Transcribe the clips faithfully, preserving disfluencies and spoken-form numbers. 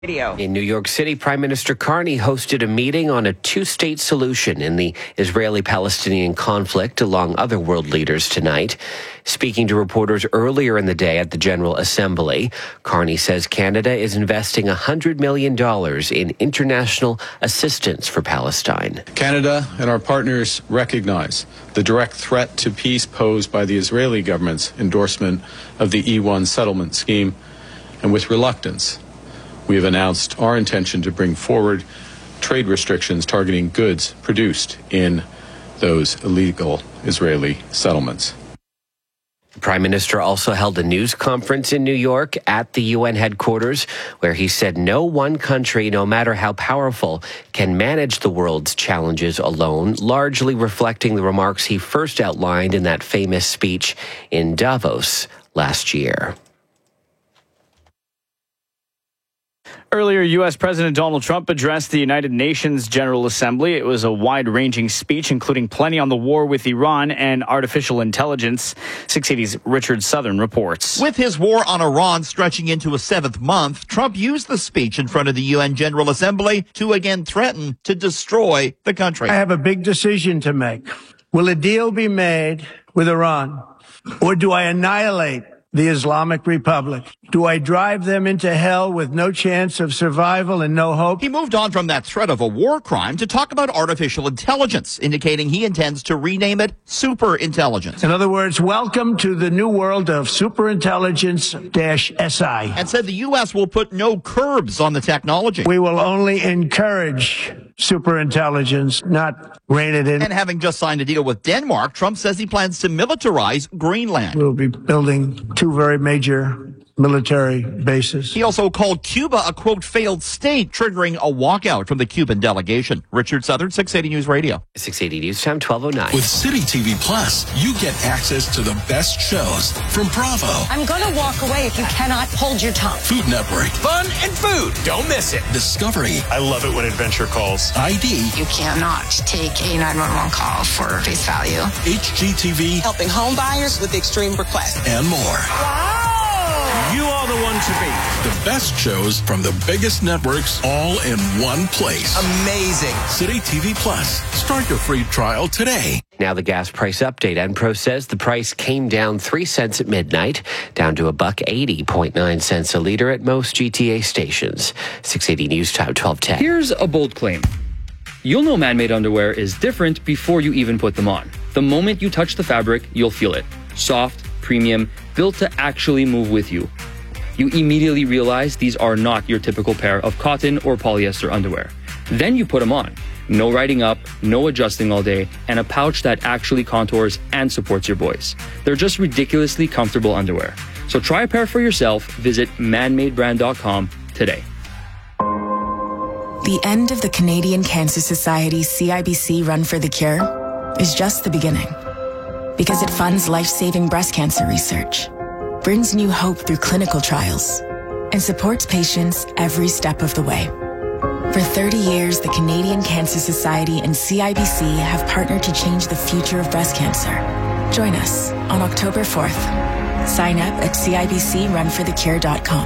In New York City, Prime Minister Carney hosted a meeting on a two-state solution in the Israeli-Palestinian conflict, along other world leaders tonight. Speaking to reporters earlier in the day at the General Assembly, Carney says Canada is investing one hundred million dollars in international assistance for Palestine. Canada and our partners recognize the direct threat to peace posed by the Israeli government's endorsement of the E one settlement scheme, and with reluctance, we have announced our intention to bring forward trade restrictions targeting goods produced in those illegal Israeli settlements. The Prime Minister also held a news conference in New York at the U N headquarters, where he said no one country, no matter how powerful, can manage the world's challenges alone, largely reflecting the remarks he first outlined in that famous speech in Davos last year. Earlier, U S. President Donald Trump addressed the United Nations General Assembly. It was a wide-ranging speech, including plenty on the war with Iran and artificial intelligence. six eighty's Richard Southern reports. With his war on Iran stretching into a seventh month, Trump used the speech in front of the U N General Assembly to again threaten to destroy the country. I have a big decision to make. Will a deal be made with Iran, or do I annihilate the Islamic Republic? Do I drive them into hell with no chance of survival and no hope? He moved on from that threat of a war crime to talk about artificial intelligence, indicating he intends to rename it superintelligence. In other words, welcome to the new world of superintelligence-S I. And said the U S will put no curbs on the technology. We will only encourage superintelligence, not rein it in. And having just signed a deal with Denmark, Trump says he plans to militarize Greenland. We'll be building two very major military bases. He also called Cuba a, quote, failed state, triggering a walkout from the Cuban delegation. Richard Southern, six eighty News Radio. six eighty News Time, twelve oh nine. With City T V Plus, you get access to the best shows from Bravo. I'm going to walk away if you cannot hold your tongue. Food Network. Fun and food. Don't miss it. Discovery. I love it when adventure calls. I D. You cannot take a nine one one call for face value. H G T V. Helping home buyers with extreme requests. And more. Wow. You are the one to beat. The best shows from the biggest networks all in one place. Amazing. City T V Plus. Start your free trial today. Now the gas price update. Enpro says the price came down three cents at midnight, down to a buck eighty point nine cents a liter at most G T A stations. six eighty News Time, twelve ten. Here's a bold claim. You'll know man-made underwear is different before you even put them on. The moment you touch the fabric, you'll feel it. Soft, premium, built to actually move with you. You immediately realize these are not your typical pair of cotton or polyester underwear. Then you put them on. No riding up, no adjusting all day, and a pouch that actually contours and supports your voice. They're just ridiculously comfortable underwear. So try a pair for yourself. Visit man made brand dot com today. The end of the Canadian Cancer Society C I B C Run for the Cure is just the beginning. Because it funds life-saving breast cancer research, brings new hope through clinical trials, and supports patients every step of the way. For thirty years, the Canadian Cancer Society and C I B C have partnered to change the future of breast cancer. Join us on October fourth. Sign up at C I B C run for the cure dot com.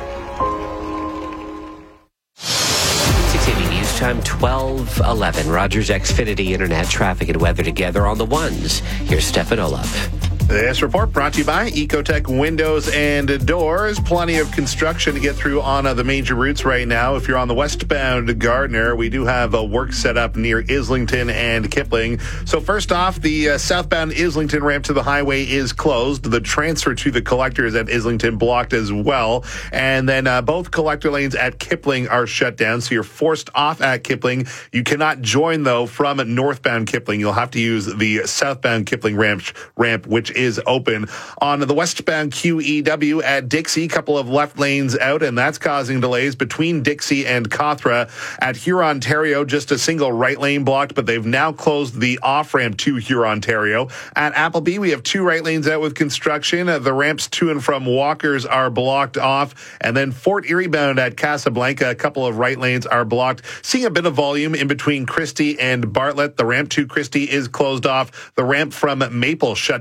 six eighty News Time, twelve eleven. Rogers Xfinity Internet traffic and weather together on the ones. Here's Stefan Olaf. This report brought to you by Ecotech Windows and Doors. Plenty of construction to get through on uh, the major routes right now. If you're on the westbound Gardner, we do have a work set up near Islington and Kipling. So first off, the uh, southbound Islington ramp to the highway is closed. The transfer to the collectors at Islington blocked as well. And then uh, both collector lanes at Kipling are shut down, so you're forced off at Kipling. You cannot join, though, from northbound Kipling. You'll have to use the southbound Kipling ramp, ramp which is open. On the westbound Q E W at Dixie, couple of left lanes out, and that's causing delays between Dixie and Cawthra. At Hurontario, just a single right lane blocked, but they've now closed the off-ramp to Hurontario. At Appleby, we have two right lanes out with construction. Uh, the ramps to and from Walkers are blocked off, and then Fort Erie bound at Casablanca, a couple of right lanes are blocked. Seeing a bit of volume in between Christie and Bartlett. The ramp to Christie is closed off. The ramp from Maple shut down as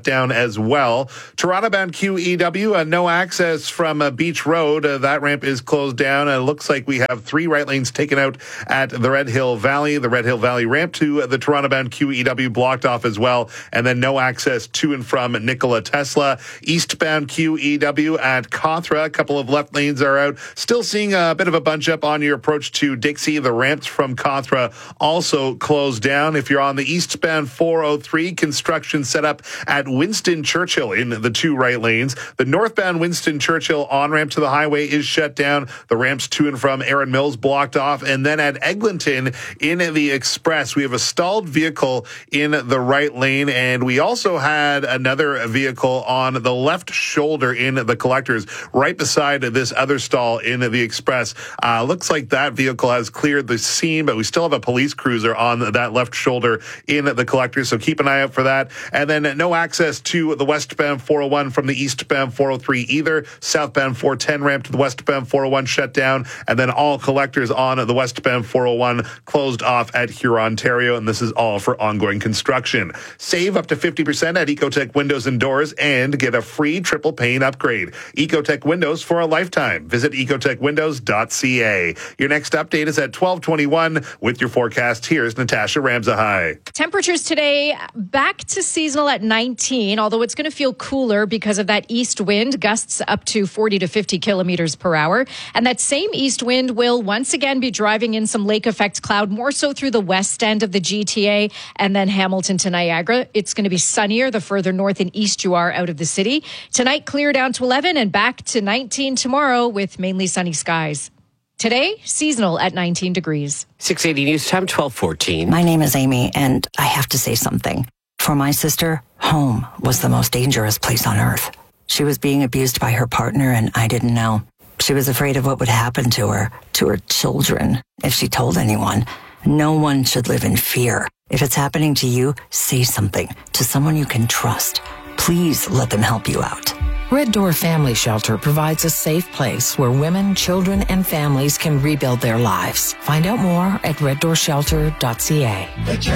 as well. Toronto-bound Q E W, uh, no access from uh, Beach Road. Uh, that ramp is closed down. It uh, looks like we have three right lanes taken out at the Red Hill Valley. The Red Hill Valley ramp to uh, the Toronto-bound Q E W blocked off as well. And then no access to and from Nikola Tesla. Eastbound Q E W at Cawthra. A couple of left lanes are out. Still seeing a bit of a bunch up on your approach to Dixie. The ramps from Cawthra also closed down. If you're on the eastbound four oh three, construction set up at Winston Churchill in the two right lanes. The northbound Winston Churchill on-ramp to the highway is shut down. The ramps to and from Erin Mills blocked off. And then at Eglinton in the express, we have a stalled vehicle in the right lane. And we also had another vehicle on the left shoulder in the collectors right beside this other stall in the express. Uh, looks like that vehicle has cleared the scene, but we still have a police cruiser on that left shoulder in the collectors. So keep an eye out for that. And then no access to the westbound four oh one from the eastbound four oh three either. Southbound four ten ramp to the westbound four oh one shut down. And then all collectors on the westbound four oh one closed off at Huron, Ontario. And this is all for ongoing construction. Save up to fifty percent at Ecotech Windows and Doors and get a free triple pane upgrade. Ecotech Windows for a lifetime. Visit ecotech windows dot c a. Your next update is at twelve twenty-one. With your forecast, here's Natasha Ramsahai. Temperatures today back to seasonal at nineteen, although it's going to feel cooler because of that east wind, gusts up to forty to fifty kilometers per hour. And that same east wind will once again be driving in some lake effect cloud, more so through the west end of the G T A and then Hamilton to Niagara. It's going to be sunnier the further north and east you are out of the city. Tonight, clear down to eleven and back to nineteen tomorrow with mainly sunny skies. Today, seasonal at nineteen degrees. six eighty News Time, twelve fourteen. My name is Amy, and I have to say something. For my sister, home was the most dangerous place on earth. She was being abused by her partner, and I didn't know. She was afraid of what would happen to her, to her children, if she told anyone. No one should live in fear. If it's happening to you, say something to someone you can trust. Please let them help you out. Red Door Family Shelter provides a safe place where women, children, and families can rebuild their lives. Find out more at red door shelter dot c a.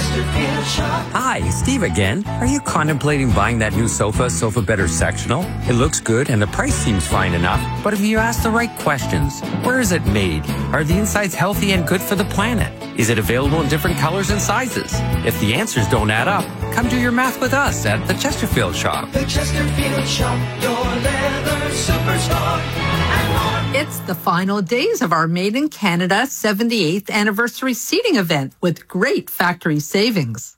Hi, Steve again. Are you contemplating buying that new sofa, Sofa Better Sectional? It looks good and the price seems fine enough, but if you ask the right questions, where is it made? Are the insides healthy and good for the planet? Is it available in different colors and sizes? If the answers don't add up, come do your math with us at the Chesterfield Shop. The Chesterfield Shop, your leather superstore. It's the final days of our Made in Canada seventy-eighth anniversary seating event with great factory savings.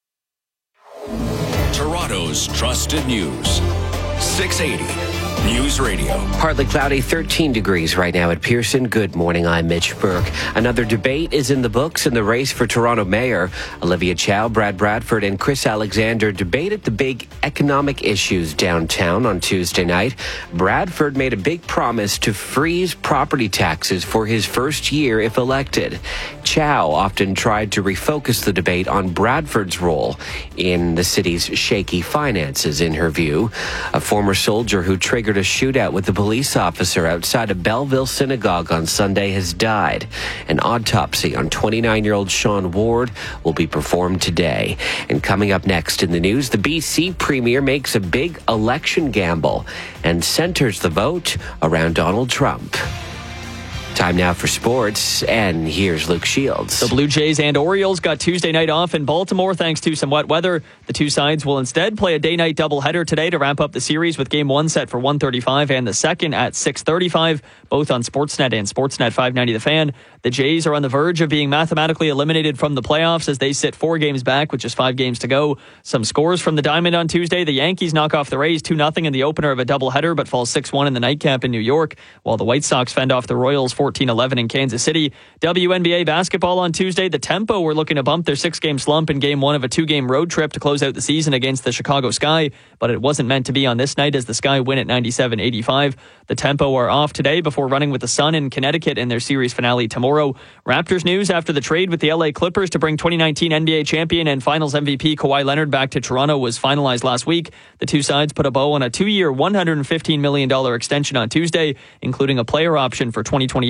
Toronto's trusted news. six eighty News Radio. Partly cloudy, thirteen degrees right now at Pearson. Good morning, I'm Mitch Burke. Another debate is in the books in the race for Toronto Mayor. Olivia Chow, Brad Bradford, and Chris Alexander debated the big economic issues downtown on Tuesday night. Bradford made a big promise to freeze property taxes for his first year if elected. Chow often tried to refocus the debate on Bradford's role in the city's shaky finances, in her view. A former soldier who triggered a shootout with a police officer outside a Belleville synagogue on Sunday has died. An autopsy on twenty-nine-year-old Sean Ward will be performed today. And coming up next in the news, the B C Premier makes a big election gamble and centers the vote around Donald Trump. Time now for sports, and here's Luke Shields. The Blue Jays and Orioles got Tuesday night off in Baltimore thanks to some wet weather. The two sides will instead play a day-night doubleheader today to ramp up the series, with game one set for one thirty-five and the second at six thirty-five, both on Sportsnet and Sportsnet five ninety The Fan. The Jays are on the verge of being mathematically eliminated from the playoffs as they sit four games back with just five games to go. Some scores from the Diamond on Tuesday. The Yankees knock off the Rays two nothing in the opener of a doubleheader, but fall six one in the nightcap in New York, while the White Sox fend off the Royals fourteen eleven in Kansas City. W N B A basketball on Tuesday. The Tempo were looking to bump their six-game slump in game one of a two-game road trip to close out the season against the Chicago Sky, but it wasn't meant to be on this night as the Sky win at ninety-seven eighty-five. The Tempo are off today before running with the Sun in Connecticut in their series finale tomorrow. Raptors news after the trade with the L A Clippers to bring twenty nineteen N B A champion and Finals M V P Kawhi Leonard back to Toronto was finalized last week. The two sides put a bow on a two-year, one hundred fifteen million dollars extension on Tuesday, including a player option for twenty twenty-eight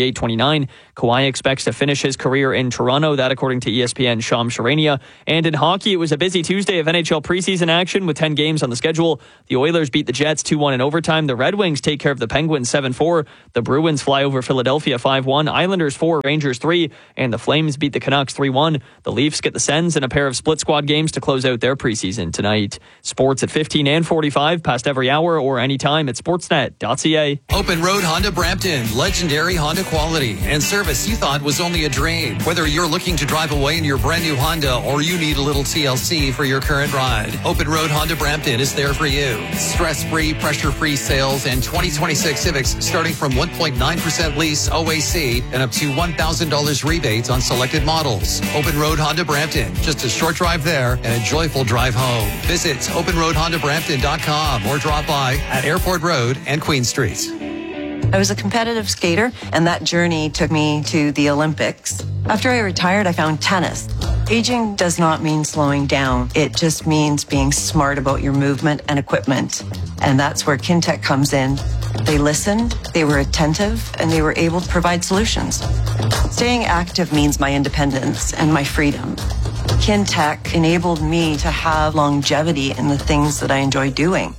twenty-eight twenty-nine. Kawhi expects to finish his career in Toronto. That according to E S P N's Shams Charania. And in hockey, it was a busy Tuesday of N H L preseason action with ten games on the schedule. The Oilers beat the Jets two one in overtime. The Red Wings take care of the Penguins seven four. The Bruins fly over Philadelphia five one. Islanders four, Rangers three. And the Flames beat the Canucks three one. The Leafs get the Sens in a pair of split squad games to close out their preseason tonight. Sports at fifteen and forty-five, past every hour or anytime at sportsnet dot c a. Open Road Honda Brampton. Legendary Honda quality and service you thought was only a dream. Whether you're looking to drive away in your brand new Honda or you need a little T L C for your current ride, Open Road Honda Brampton is there for you. Stress-free, pressure-free sales and twenty twenty-six Civics starting from one point nine percent lease O A C and up to one thousand dollars rebates on selected models. Open Road Honda Brampton. Just a short drive there and a joyful drive home. Visit open road honda brampton dot com or drop by at Airport Road and Queen Street. I was a competitive skater, and that journey took me to the Olympics. After I retired, I found tennis. Aging does not mean slowing down. It just means being smart about your movement and equipment. And that's where Kintec comes in. They listened, they were attentive, and they were able to provide solutions. Staying active means my independence and my freedom. Kintec enabled me to have longevity in the things that I enjoy doing.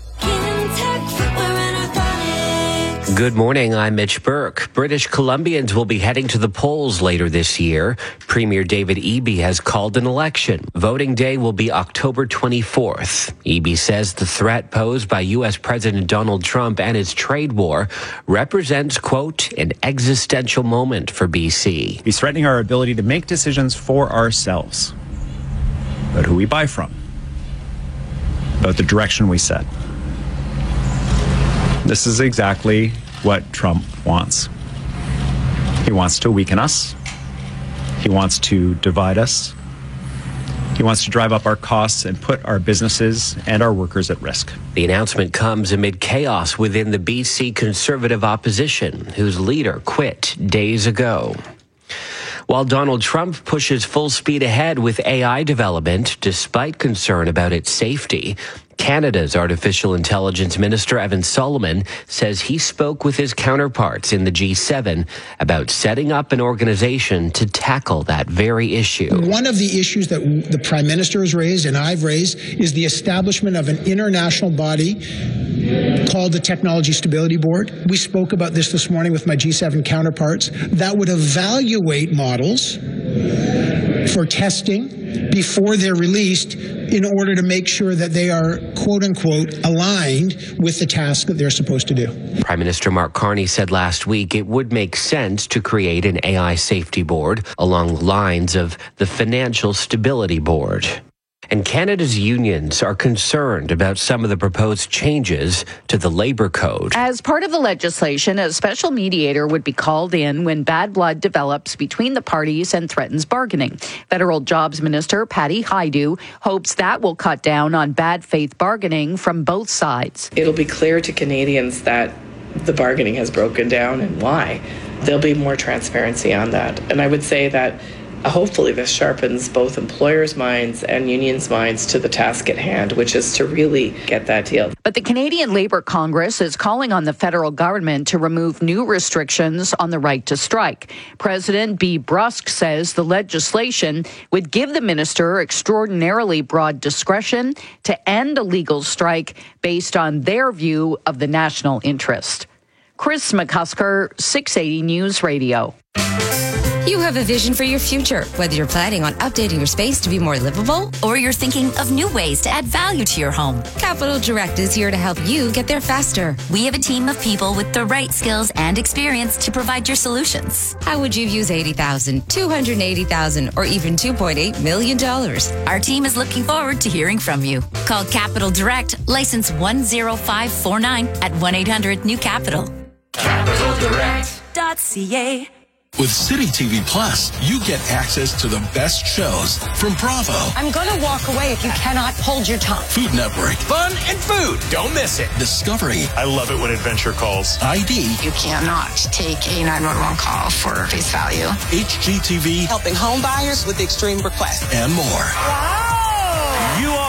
Good morning, I'm Mitch Burke. British Columbians will be heading to the polls later this year. Premier David Eby has called an election. Voting day will be October twenty-fourth. Eby says the threat posed by U S President Donald Trump and his trade war represents, quote, an existential moment for B C. He's threatening our ability to make decisions for ourselves about who we buy from, about the direction we set. This is exactly what Trump wants. He wants to weaken us. He wants to divide us. He wants to drive up our costs and put our businesses and our workers at risk. The announcement comes amid chaos within the B C Conservative opposition, whose leader quit days ago. While Donald Trump pushes full speed ahead with A I development, despite concern about its safety, Canada's Artificial Intelligence Minister Evan Solomon says he spoke with his counterparts in the G seven about setting up an organization to tackle that very issue. One of the issues that the Prime Minister has raised and I've raised is the establishment of an international body called the Technology Stability Board. We spoke about this this morning with my G seven counterparts that would evaluate models for testing before they're released in order to make sure that they are, quote unquote, aligned with the task that they're supposed to do. Prime Minister Mark Carney said last week it would make sense to create an A I safety board along the lines of the Financial Stability Board. And Canada's unions are concerned about some of the proposed changes to the labor code. As part of the legislation, a special mediator would be called in when bad blood develops between the parties and threatens bargaining. Federal Jobs Minister Patty Hajdu hopes that will cut down on bad faith bargaining from both sides. It'll be clear to Canadians that the bargaining has broken down and why. There'll be more transparency on that. And I would say that Uh, hopefully this sharpens both employers' minds and unions' minds to the task at hand, which is to really get that deal. But the Canadian Labour Congress is calling on the federal government to remove new restrictions on the right to strike. President B. Brusk says the legislation would give the minister extraordinarily broad discretion to end a legal strike based on their view of the national interest. Chris McCusker, six eighty News Radio. You have a vision for your future, whether you're planning on updating your space to be more livable or you're thinking of new ways to add value to your home. Capital Direct is here to help you get there faster. We have a team of people with the right skills and experience to provide your solutions. How would you use eighty thousand dollars, two hundred eighty thousand dollars, or even two point eight million dollars? Our team is looking forward to hearing from you. Call Capital Direct, license one zero five four nine at one eight hundred new capital. capital direct dot c a. With City T V Plus, you get access to the best shows from Bravo. I'm going to walk away if you cannot hold your tongue. Food Network. Fun and food. Don't miss it. Discovery. I love it when adventure calls. I D. You cannot take a nine one one call for face value. H G T V. Helping home buyers with extreme requests. And more. Wow! You all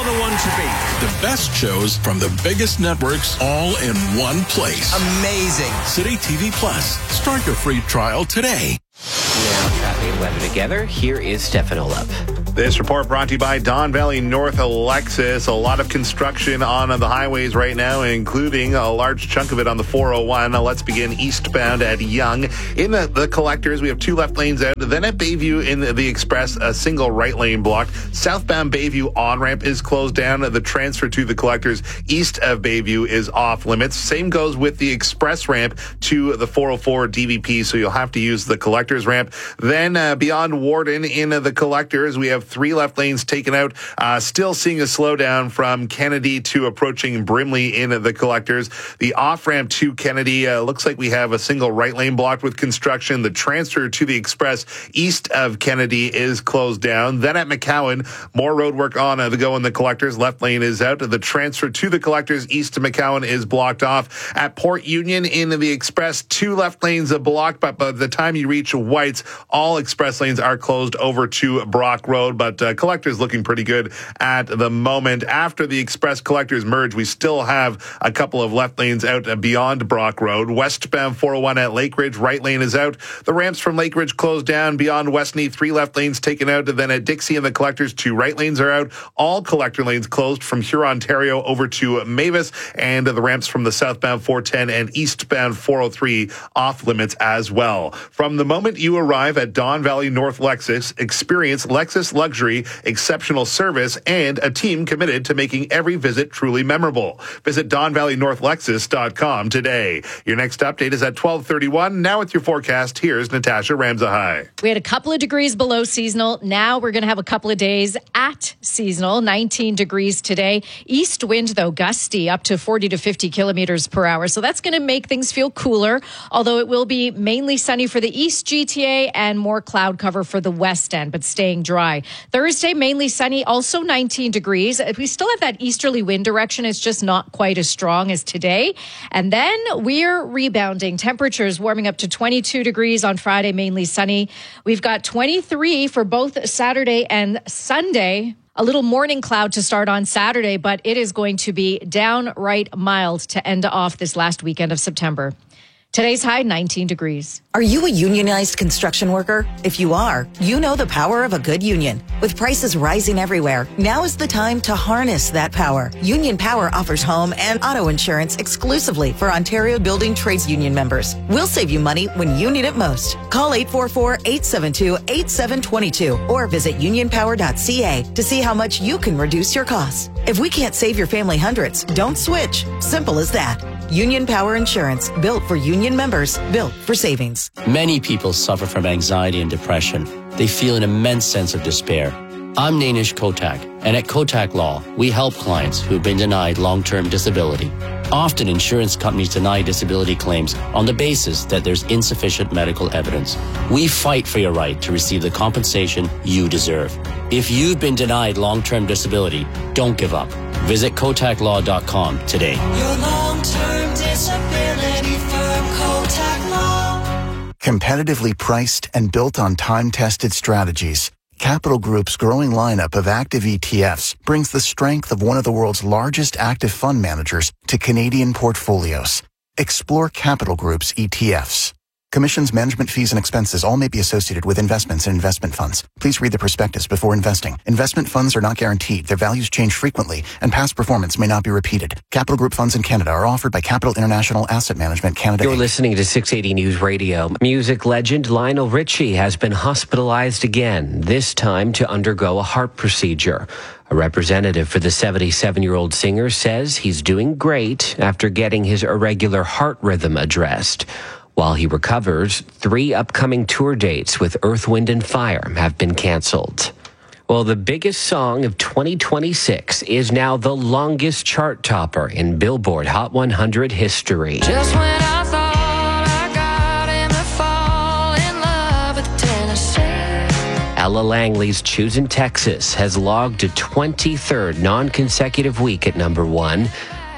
the one to beat. The best shows from the biggest networks all in one place. Amazing. City T V Plus. Start your free trial today. Now, traffic and weather together. Here is Stefan Olaf. This report brought to you by Don Valley North Lexus. A lot of construction on the highways right now, including a large chunk of it on the four oh one. Now let's begin eastbound at Yonge. In the, the collectors, we have two left lanes out. Then at Bayview in the, the Express, a single right lane blocked. Southbound Bayview on-ramp is closed down. The transfer to the collectors east of Bayview is off limits. Same goes with the Express ramp to the four oh four D V P, so you'll have to use the collectors ramp. Then uh, beyond Warden in uh, the collectors, we have three left lanes taken out. Uh, still seeing a slowdown from Kennedy to approaching Brimley in the collectors. The off-ramp to Kennedy uh, looks like we have a single right lane blocked with construction. The transfer to the Express east of Kennedy is closed down. Then at McCowan, more road work on uh, the go in the collectors. Left lane is out. The transfer to the collectors east of McCowan is blocked off. At Port Union in the Express, two left lanes are blocked, but by the time you reach White's, all express lanes are closed over to Brock Road. But uh, collectors looking pretty good at the moment. After the express collectors merge, we still have a couple of left lanes out beyond Brock Road. Westbound four oh one at Lake Ridge, right lane is out. The ramps from Lake Ridge closed down. Beyond Westney, three left lanes taken out. And then at Dixie and the collectors, two right lanes are out. All collector lanes closed from Huron, Ontario over to Mavis. And the ramps from the southbound four ten and eastbound four oh three off limits as well. From the moment you arrive at Don Valley North Lexus, experience Lexus luxury, exceptional service, and a team committed to making every visit truly memorable. Visit don valley north lexus dot com today. Your next update is at twelve thirty-one. Now with your forecast, here's Natasha Ramzahai. We had a couple of degrees below seasonal. Now we're going to have a couple of days at seasonal, nineteen degrees today. East wind, though, gusty up to forty to fifty kilometers per hour. So that's going to make things feel cooler, although it will be mainly sunny for the East G T A and more cloud cover for the West End, but staying dry. Thursday, mainly sunny, also nineteen degrees. We still have that easterly wind direction. It's just not quite as strong as today. And then we're rebounding. Temperatures warming up to twenty-two degrees on Friday, mainly sunny. We've got twenty-three for both Saturday and Sunday. A little morning cloud to start on Saturday, but it is going to be downright mild to end off this last weekend of September. Today's high, nineteen degrees. Are you a unionized construction worker? If you are, you know the power of a good union. With prices rising everywhere, now is the time to harness that power. Union Power offers home and auto insurance exclusively for Ontario Building Trades Union members. We'll save you money when you need it most. Call eight four four, eight seven two, eight seven two two or visit union power dot c a to see how much you can reduce your costs. If we can't save your family hundreds, don't switch. Simple as that. Union Power Insurance, built for union members, built for savings. Many people suffer from anxiety and depression. They feel an immense sense of despair. I'm Nainish Kotak, and at Kotak Law, we help clients who've been denied long-term disability. Often, insurance companies deny disability claims on the basis that there's insufficient medical evidence. We fight for your right to receive the compensation you deserve. If you've been denied long-term disability, don't give up. Visit kotak law dot com today. Your long-term disability firm, Kotak Law. Competitively priced and built on time-tested strategies, Capital Group's growing lineup of active E T Fs brings the strength of one of the world's largest active fund managers to Canadian portfolios. Explore Capital Group's E T Fs. Commissions, management fees, and expenses all may be associated with investments in investment funds. Please read the prospectus before investing. Investment funds are not guaranteed. Their values change frequently, and past performance may not be repeated. Capital Group funds in Canada are offered by Capital International Asset Management Canada. You're listening to six eighty News Radio. Music legend Lionel Richie has been hospitalized again, this time to undergo a heart procedure. A representative for the seventy-seven-year-old singer says he's doing great after getting his irregular heart rhythm addressed. While he recovers, three upcoming tour dates with Earth, Wind and Fire have been canceled. Well, the biggest song of twenty twenty-six is now the longest chart topper in Billboard Hot one hundred history. Just when I thought I got him to fall in love with Tennessee. Ella Langley's Choosing Texas has logged a twenty-third non-consecutive week at number one.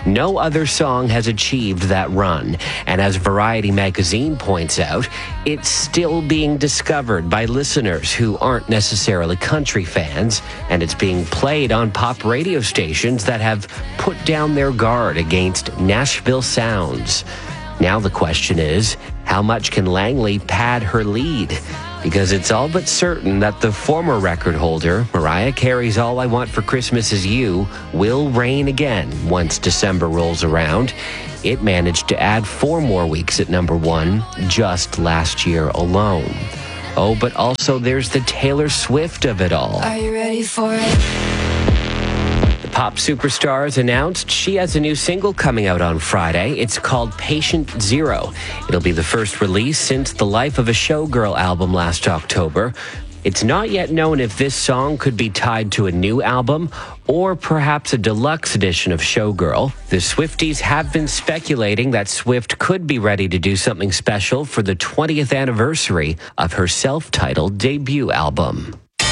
No other song has achieved that run. And as Variety magazine points out, it's still being discovered by listeners who aren't necessarily country fans, and it's being played on pop radio stations that have put down their guard against Nashville sounds. Now the question is, how much can Langley pad her lead? Because it's all but certain that the former record holder, Mariah Carey's All I Want for Christmas Is You, will reign again once December rolls around. It managed to add four more weeks at number one just last year alone. Oh, but also there's the Taylor Swift of it all. Are you ready for it? Pop superstar has announced she has a new single coming out on Friday. It's called Patient Zero. It'll be the first release since the Life of a Showgirl album last October. It's not yet known if this song could be tied to a new album or perhaps a deluxe edition of Showgirl. The Swifties have been speculating that Swift could be ready to do something special for the twentieth anniversary of her self-titled debut album.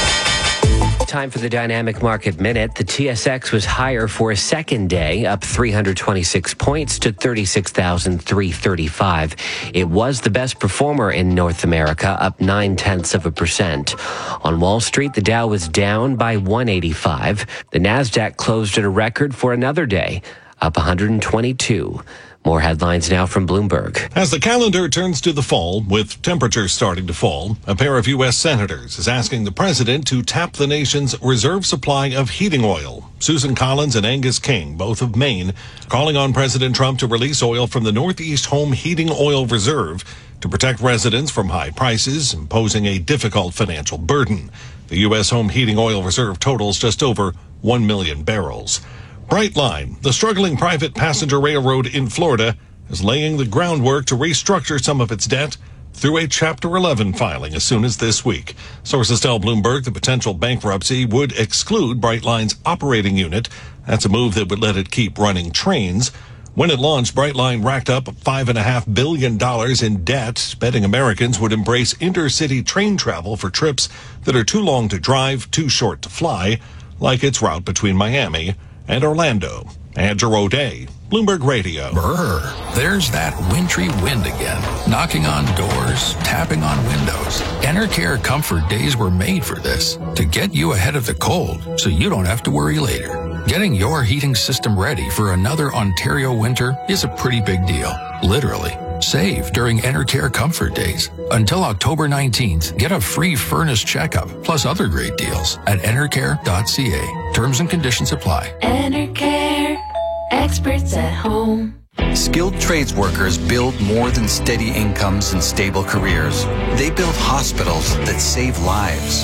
Time for the Dynamic Market Minute. The T S X was higher for a second day, up three hundred twenty-six points to thirty-six thousand three hundred thirty-five. It was the best performer in North America, up nine tenths of a percent. On Wall Street, the Dow was down by one hundred eighty-five. The Nasdaq closed at a record for another day, up one hundred twenty-two. More headlines now from Bloomberg. As the calendar turns to the fall, with temperatures starting to fall, a pair of U S senators is asking the president to tap the nation's reserve supply of heating oil. Susan Collins and Angus King, both of Maine, calling on President Trump to release oil from the Northeast Home Heating Oil Reserve to protect residents from high prices, imposing a difficult financial burden. The U S Home Heating Oil Reserve totals just over one million barrels. Brightline, the struggling private passenger railroad in Florida, is laying the groundwork to restructure some of its debt through a Chapter eleven filing as soon as this week. Sources tell Bloomberg the potential bankruptcy would exclude Brightline's operating unit. That's a move that would let it keep running trains. When it launched, Brightline racked up five point five billion dollars in debt, betting Americans would embrace intercity train travel for trips that are too long to drive, too short to fly, like its route between Miami and Orlando. Andrew O'Day, Bloomberg Radio. Brr, there's that wintry wind again, knocking on doors, tapping on windows. Enercare Comfort Days were made for this, to get you ahead of the cold so you don't have to worry later. Getting your heating system ready for another Ontario winter is a pretty big deal, literally. Save during Enercare Comfort Days. Until October nineteenth, get a free furnace checkup, plus other great deals at enercare dot c a. Terms and conditions apply. Enercare, experts at home. Skilled trades workers build more than steady incomes and stable careers. They build hospitals that save lives,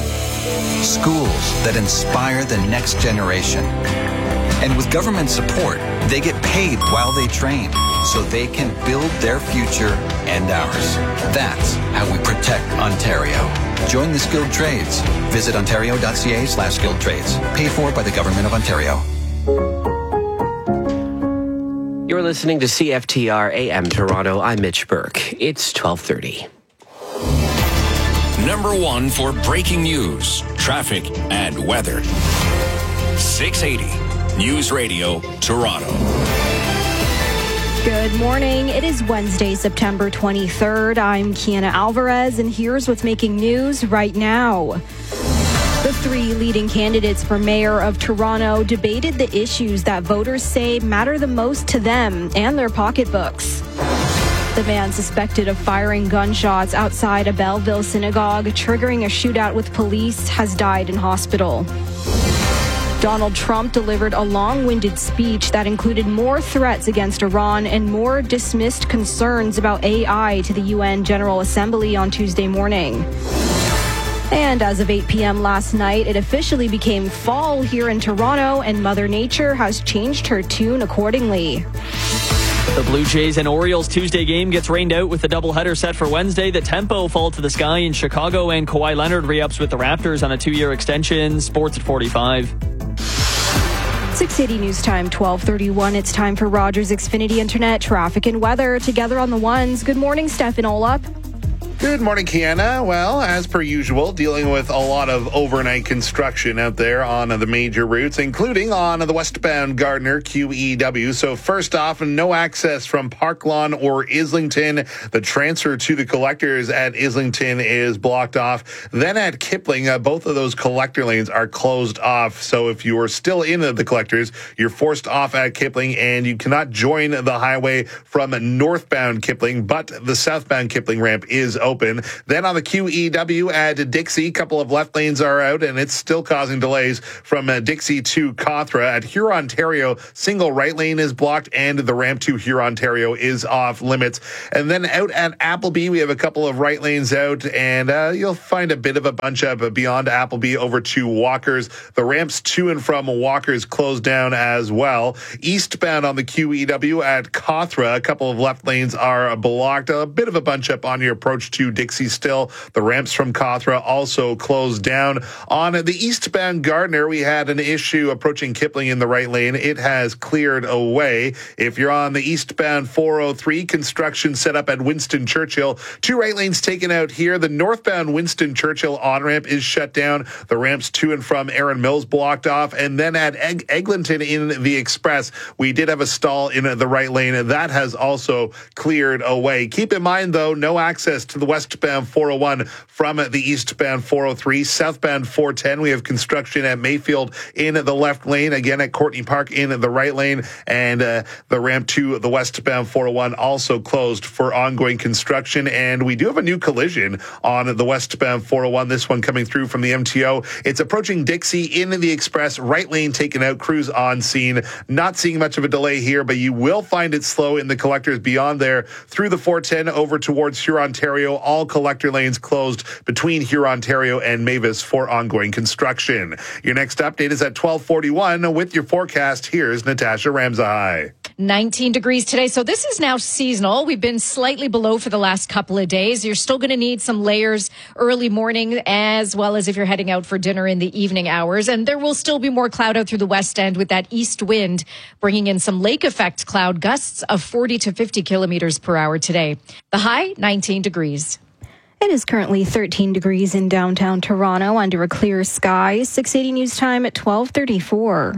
schools that inspire the next generation. And with government support, they get paid while they train, so they can build their future and ours. That's how we protect Ontario. Join the skilled trades. Visit ontario dot c a slash skilled trades. Paid for by the Government of Ontario. You're listening to C F T R A M Toronto. I'm Mitch Burke. It's twelve thirty. Number one for breaking news, traffic, and weather. six eighty News Radio, Toronto. Good morning. It is Wednesday, September twenty-third. I'm Kiana Alvarez, and here's what's making news right now. The three leading candidates for mayor of Toronto debated the issues that voters say matter the most to them and their pocketbooks. The man suspected of firing gunshots outside a Belleville synagogue, triggering a shootout with police, has died in hospital. Donald Trump delivered a long-winded speech that included more threats against Iran and more dismissed concerns about A I to the U N General Assembly on Tuesday morning. And as of eight p.m. last night, it officially became fall here in Toronto, and Mother Nature has changed her tune accordingly. The Blue Jays and Orioles Tuesday game gets rained out with the doubleheader set for Wednesday. The tempo fall to the sky in Chicago, and Kawhi Leonard re-ups with the Raptors on a two-year extension. Sports at forty-five. six eighty News Time, twelve thirty-one. It's time for Rogers Xfinity Internet traffic and weather together on the ones. Good morning, Stefan Olap. Good morning, Kiana. Well, as per usual, dealing with a lot of overnight construction out there on the major routes, including on the westbound Gardiner Q E W. So first off, no access from Park Lawn or Islington. The transfer to the collectors at Islington is blocked off. Then at Kipling, uh, both of those collector lanes are closed off. So if you are still in the collectors, you're forced off at Kipling, and you cannot join the highway from northbound Kipling, but the southbound Kipling ramp is open. Open. Then on the Q E W at Dixie, a couple of left lanes are out, and it's still causing delays from uh, Dixie to Cawthra. At Hurontario, single right lane is blocked, and the ramp to Hurontario is off limits. And then out at Appleby, we have a couple of right lanes out, and uh, you'll find a bit of a bunch up beyond Appleby over to Walkers. The ramps to and from Walkers closed down as well. Eastbound on the Q E W at Cawthra, a couple of left lanes are blocked. A bit of a bunch up on your approach to to Dixie still. The ramps from Cawthra also closed down. On the eastbound Gardiner, we had an issue approaching Kipling in the right lane. It has cleared away. If you're on the eastbound four oh three, construction set up at Winston Churchill. Two right lanes taken out here. The northbound Winston Churchill on-ramp is shut down. The ramps to and from Erin Mills blocked off. And then at Eg- Eglinton in the Express, we did have a stall in the right lane, and that has also cleared away. Keep in mind, though, no access to the westbound four oh one from the eastbound four oh three. Southbound four ten, we have construction at Mayfield in the left lane, again at Courtney Park in the right lane, and uh, the ramp to the westbound four oh one also closed for ongoing construction. And we do have a new collision on the westbound four oh one, this one coming through from the M T O. It's approaching Dixie in the Express, right lane taken out, crews on scene. Not seeing much of a delay here, but you will find it slow in the collectors beyond there through the four ten over towards Hurontario. All collector lanes closed between Hurontario and Mavis for ongoing construction. Your next update is at twelve forty-one. With your forecast, here's Natasha Ramzai. nineteen degrees today. So this is now seasonal. We've been slightly below for the last couple of days. You're still going to need some layers early morning, as well as if you're heading out for dinner in the evening hours. And there will still be more cloud out through the west end with that east wind bringing in some lake effect cloud gusts of forty to fifty kilometers per hour today. The high, nineteen degrees. It is currently thirteen degrees in downtown Toronto under a clear sky. six eighty News Time at twelve thirty-four.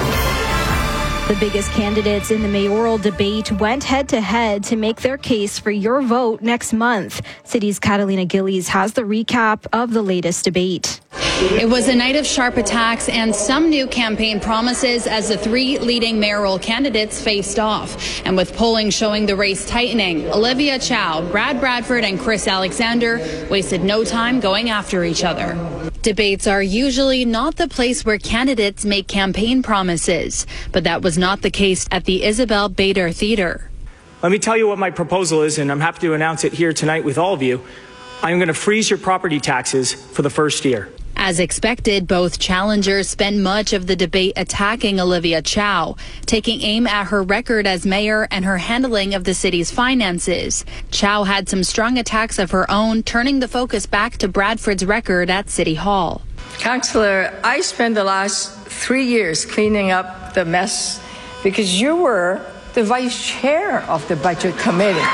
The biggest candidates in the mayoral debate went head-to-head to make their case for your vote next month. City's Catalina Gillies has the recap of the latest debate. It was a night of sharp attacks and some new campaign promises as the three leading mayoral candidates faced off. And with polling showing the race tightening, Olivia Chow, Brad Bradford, and Chris Alexander wasted no time going after each other. Debates are usually not the place where candidates make campaign promises, but that was not the case at the Isabel Bader Theater. Let me tell you what my proposal is, and I'm happy to announce it here tonight with all of you. I'm going to freeze your property taxes for the first year. As expected, both challengers spent much of the debate attacking Olivia Chow, taking aim at her record as mayor and her handling of the city's finances. Chow had some strong attacks of her own, turning the focus back to Bradford's record at City Hall. Councillor, I spent the last three years cleaning up the mess because you were the vice chair of the budget committee.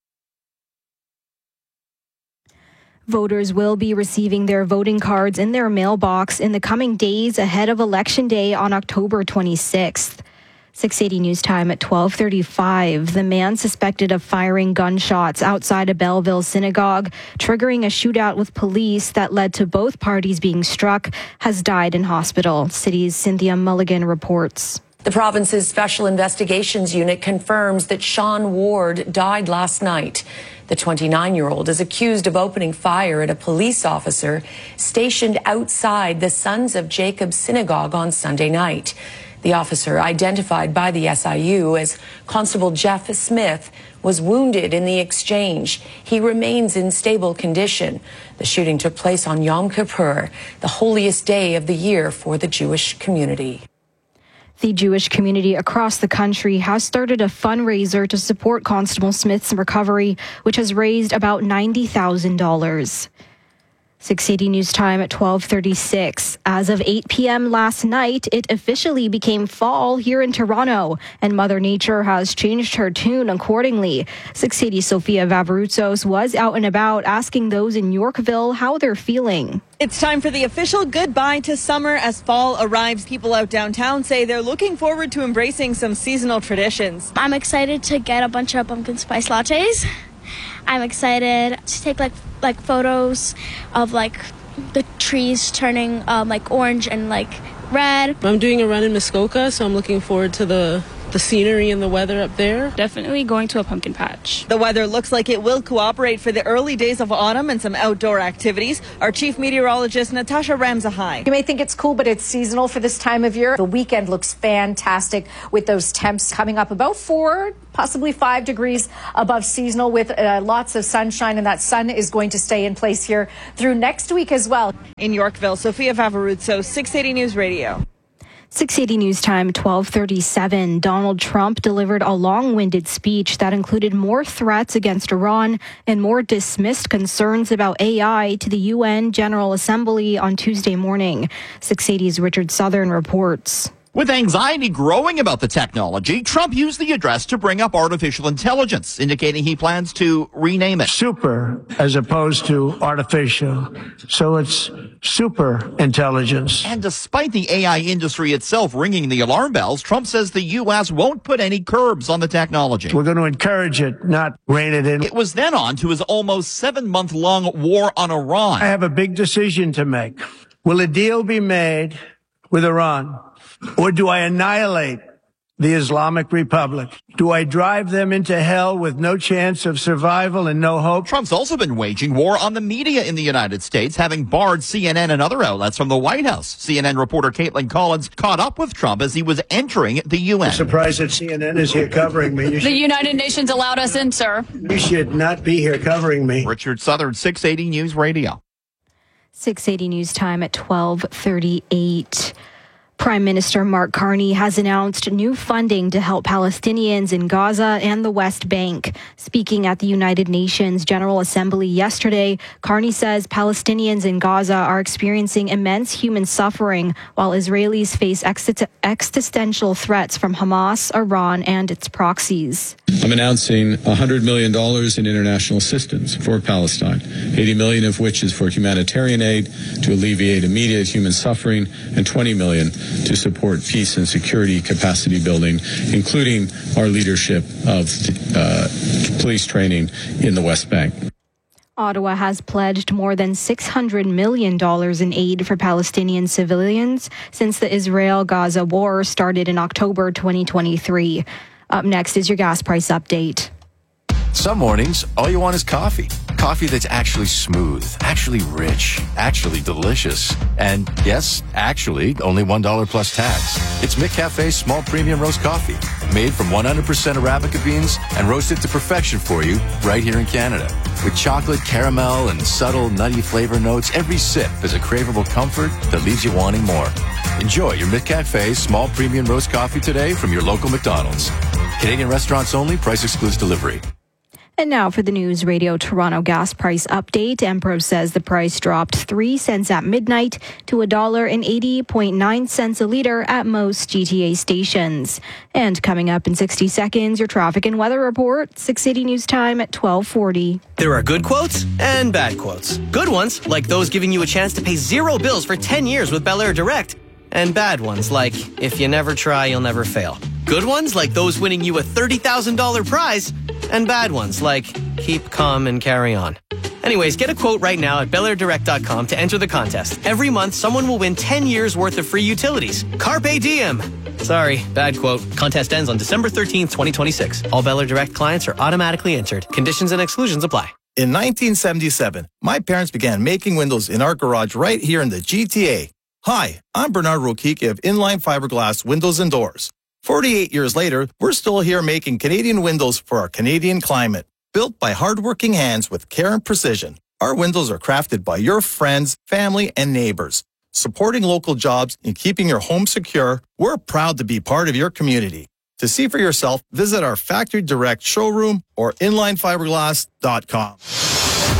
Voters will be receiving their voting cards in their mailbox in the coming days ahead of Election Day on October twenty-sixth. six eighty News Time at twelve thirty-five. The man suspected of firing gunshots outside a Belleville synagogue, triggering a shootout with police that led to both parties being struck, has died in hospital. City's Cynthia Mulligan reports. The province's Special Investigations Unit confirms that Sean Ward died last night. The twenty-nine-year-old is accused of opening fire at a police officer stationed outside the Sons of Jacob synagogue on Sunday night. The officer, identified by the S I U as Constable Jeff Smith, was wounded in the exchange. He remains in stable condition. The shooting took place on Yom Kippur, the holiest day of the year for the Jewish community. The Jewish community across the country has started a fundraiser to support Constable Smith's recovery, which has raised about ninety thousand dollars. six eighty News Time at twelve thirty-six. As of eight p.m. last night, it officially became fall here in Toronto, and Mother Nature has changed her tune accordingly. six eighty Sophia Vavarutsos was out and about asking those in Yorkville how they're feeling. It's time for the official goodbye to summer as fall arrives. People out downtown say they're looking forward to embracing some seasonal traditions. I'm excited to get a bunch of pumpkin spice lattes. I'm excited to take like like photos of like the trees turning um, like orange and like red. I'm doing a run in Muskoka, so I'm looking forward to the the scenery and the weather up there. Definitely going to a pumpkin patch. The weather looks like it will cooperate for the early days of autumn and some outdoor activities. Our chief meteorologist, Natasha Ramzahai. You may think it's cool, but it's seasonal for this time of year. The weekend looks fantastic with those temps coming up about four, possibly five degrees above seasonal with uh, lots of sunshine, and that sun is going to stay in place here through next week as well. In Yorkville, Sophia Vavarutsos, six eighty News Radio. six eighty News Time, twelve thirty-seven. Donald Trump delivered a long-winded speech that included more threats against Iran and more dismissed concerns about A I to the U N General Assembly on Tuesday morning. six eighty's Richard Southern reports. With anxiety growing about the technology, Trump used the address to bring up artificial intelligence, indicating he plans to rename it. Super as opposed to artificial. So it's super intelligence. And despite the A I industry itself ringing the alarm bells, Trump says the U S won't put any curbs on the technology. We're going to encourage it, not rein it in. It was then on to his almost seven-month-long war on Iran. I have a big decision to make. Will a deal be made with Iran? Or do I annihilate the Islamic Republic? Do I drive them into hell with no chance of survival and no hope? Trump's also been waging war on the media in the United States, having barred C N N and other outlets from the White House. C N N reporter Caitlin Collins caught up with Trump as he was entering the U N. I'm surprised that C N N is here covering me. You the should, United Nations allowed us in, sir. You should not be here covering me. Richard Southern, six eighty News Radio. six eighty News Time at twelve thirty-eight. Prime Minister Mark Carney has announced new funding to help Palestinians in Gaza and the West Bank. Speaking at the United Nations General Assembly yesterday, Carney says Palestinians in Gaza are experiencing immense human suffering while Israelis face exist- existential threats from Hamas, Iran, and its proxies. I'm announcing one hundred million dollars in international assistance for Palestine, eighty million dollars of which is for humanitarian aid to alleviate immediate human suffering, and twenty million dollars to support peace and security capacity building, including our leadership of uh, police training in the West Bank. Ottawa has pledged more than six hundred million dollars in aid for Palestinian civilians since the Israel-Gaza war started in October twenty twenty-three. Up next is your gas price update. Some mornings, all you want is coffee. Coffee that's actually smooth, actually rich, actually delicious. And yes, actually, only one dollar plus tax. It's McCafe's small premium roast coffee, made from one hundred percent Arabica beans and roasted to perfection for you right here in Canada. With chocolate, caramel, and subtle nutty flavor notes, every sip is a craveable comfort that leaves you wanting more. Enjoy your McCafe's small premium roast coffee today from your local McDonald's. Canadian restaurants only, price excludes delivery. And now for the News Radio Toronto gas price update. Empro says the price dropped three cents at midnight to one dollar and eighty point nine cents a litre at most G T A stations. And coming up in sixty seconds, your traffic and weather report, six eighty News Time at twelve forty. There are good quotes and bad quotes. Good ones, like those giving you a chance to pay zero bills for ten years with Bel Air Direct. And bad ones, like, if you never try, you'll never fail. Good ones, like those winning you a thirty thousand dollars prize. And bad ones, like, keep calm and carry on. Anyways, get a quote right now at Bel Air Direct dot com to enter the contest. Every month, someone will win ten years worth of free utilities. Carpe diem. Sorry, bad quote. Contest ends on December thirteenth, twenty twenty-six. All Bel Air Direct clients are automatically entered. Conditions and exclusions apply. In nineteen seventy-seven, my parents began making windows in our garage right here in the G T A. Hi, I'm Bernard Rokicki of Inline Fiberglass Windows and Doors. forty-eight years later, we're still here making Canadian windows for our Canadian climate. Built by hardworking hands with care and precision, our windows are crafted by your friends, family, and neighbors. Supporting local jobs and keeping your home secure, we're proud to be part of your community. To see for yourself, visit our Factory Direct showroom or inline fiberglass dot com.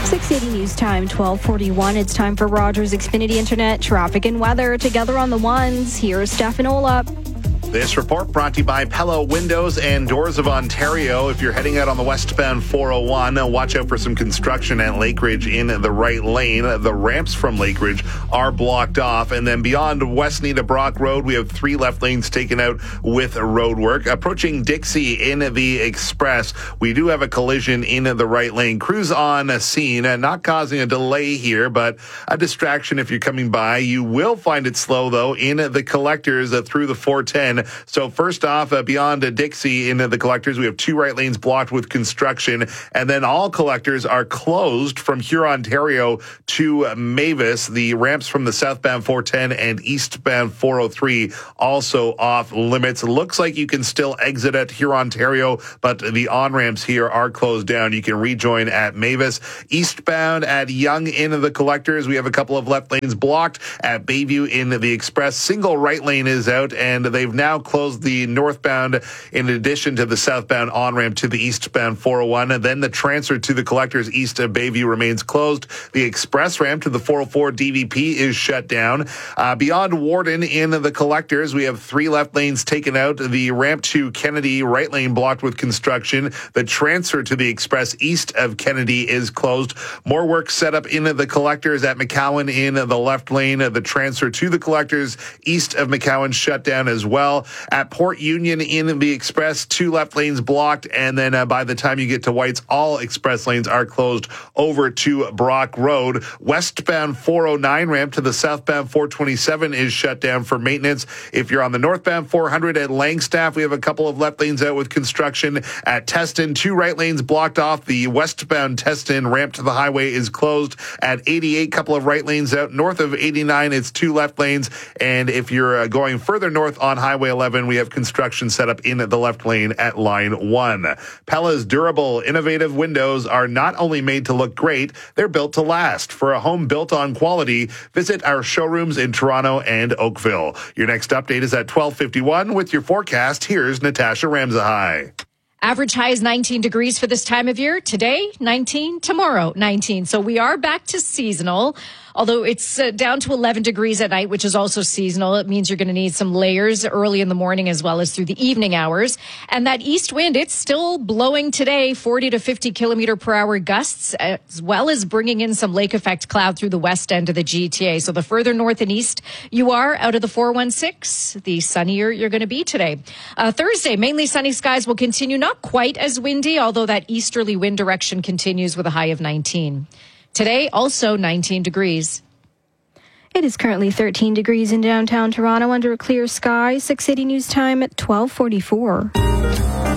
six eighty News Time, twelve forty-one. It's time for Rogers Xfinity Internet traffic and weather. Together on the ones, here's Steph and Ola. This report brought to you by Pella Windows and Doors of Ontario. If you're heading out on the westbound four oh one, watch out for some construction at Lakeridge in the right lane. The ramps from Lakeridge are blocked off. And then beyond West Nita Brock Road, we have three left lanes taken out with road work. Approaching Dixie in the Express, we do have a collision in the right lane. Crews on scene, not causing a delay here, but a distraction if you're coming by. You will find it slow, though, in the collectors through the four ten. So first off, uh, beyond uh, Dixie into the collectors, we have two right lanes blocked with construction, and then all collectors are closed from Huron, Ontario to uh, Mavis. The ramps from the southbound four ten and eastbound four oh three also off limits. Looks like you can still exit at Huron, Ontario, but the on-ramps here are closed down. You can rejoin at Mavis. Eastbound at Yonge into the collectors, we have a couple of left lanes blocked. At Bayview in the Express, single right lane is out, and they've now closed the northbound in addition to the southbound on-ramp to the eastbound four oh one. And then the transfer to the collectors east of Bayview remains closed. The express ramp to the four oh four D V P is shut down. Uh, beyond Warden in the collectors, we have three left lanes taken out. The ramp to Kennedy right lane blocked with construction. The transfer to the express east of Kennedy is closed. More work set up in the collectors at McCowan in the left lane. The transfer to the collectors east of McCowan shut down as well. At Port Union in the Express, two left lanes blocked, and then uh, by the time you get to White's, all express lanes are closed over to Brock Road. Westbound four oh nine ramp to the southbound four twenty-seven is shut down for maintenance. If you're on the northbound four hundred at Langstaff, we have a couple of left lanes out with construction. At Teston, two right lanes blocked off. The westbound Teston ramp to the highway is closed. At eighty-eight, couple of right lanes out. North of eighty-nine, it's two left lanes. And if you're uh, going further north on Highway eleven, we have construction set up in the left lane at line one. Pella's durable, innovative windows are not only made to look great, they're built to last. For a home built on quality, visit our showrooms in Toronto and Oakville. Your next update is at twelve fifty-one. With your forecast, here's Natasha Ramzahai. Average high is nineteen degrees for this time of year. Today, nineteen. Tomorrow, nineteen. So we are back to seasonal. Although it's uh, down to eleven degrees at night, which is also seasonal. It means you're going to need some layers early in the morning as well as through the evening hours. And that east wind, it's still blowing today, forty to fifty kilometer per hour gusts, as well as bringing in some lake effect cloud through the west end of the G T A. So the further north and east you are out of the four one six, the sunnier you're going to be today. Uh, Thursday, mainly sunny skies will continue, not quite as windy, although that easterly wind direction continues with a high of nineteen. Today, also nineteen degrees. It is currently thirteen degrees in downtown Toronto under a clear sky. six eighty News Time at twelve forty-four.